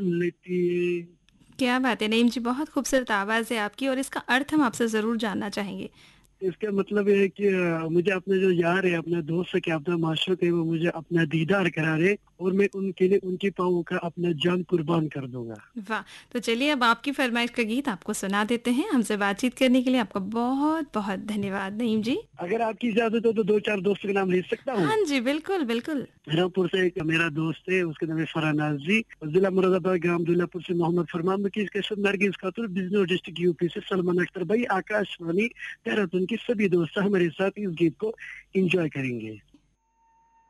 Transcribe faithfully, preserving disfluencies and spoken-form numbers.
लेती है। क्या बात है नईम जी, बहुत खूबसूरत आवाज़ है आपकी और इसका अर्थ हम आपसे ज़रूर जानना चाहेंगे। इसका मतलब ये है कि अ, मुझे अपने जो यार है, अपना दोस्त है, कि अपना माशूक है, वो मुझे अपना दीदार करा रहे और मैं उनके लिए उनकी पाँव का अपना जान कुर्बान कर दूँगा। वाह! तो चलिए अब आपकी फ़रमाइश का गीत आपको सुना देते हैं। हमसे बातचीत करने के लिए आपका बहुत-बहुत धन्यवाद नईम जी। अगर आपकी इजाज़त हो तो दो चार दोस्तों के नाम ले सकता हूँ? हाँ जी, बिल्कुल, बिल्कुल। रामपुर से एक मेरा दोस्त है, उसका नाम है फरहान जी, और जिला मुरादाबाद, ग्राम दुल्लापुर से मोहम्मद फरमान मकीस के साथ नरगिस खातून, बिजनौर डिस्ट्रिक्ट यूपी से सलमान अख्तर भाई, आकाशवाणी देहरादून के सभी दोस्त हमारे साथ इस गीत को एंजॉय करेंगे।